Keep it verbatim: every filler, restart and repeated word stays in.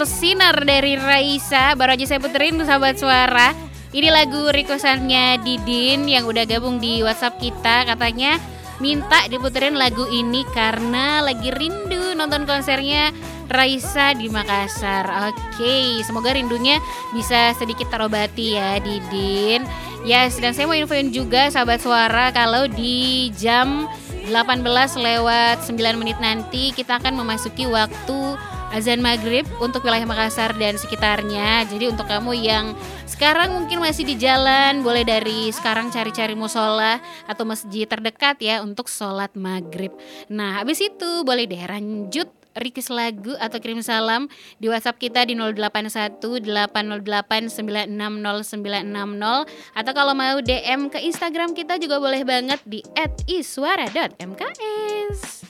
Sinar dari Raisa baru aja saya puterin sahabat suara. Ini lagu requestannya Didin yang udah gabung di WhatsApp kita. Katanya minta diputerin lagu ini karena lagi rindu nonton konsernya Raisa di Makassar. Oke, semoga rindunya bisa sedikit terobati ya Didin. Yes, dan saya mau infoin juga sahabat suara kalau di jam delapan belas lewat sembilan menit nanti kita akan memasuki waktu azan maghrib untuk wilayah Makassar dan sekitarnya. Jadi untuk kamu yang sekarang mungkin masih di jalan, boleh dari sekarang cari-cari musola atau masjid terdekat ya untuk sholat maghrib. Nah habis itu boleh deh lanjut request lagu atau kirim salam di WhatsApp kita di nol delapan satu delapan nol delapan sembilan enam nol sembilan enam nol. Atau kalau mau D M ke Instagram kita juga boleh banget di et iswara dot m k s.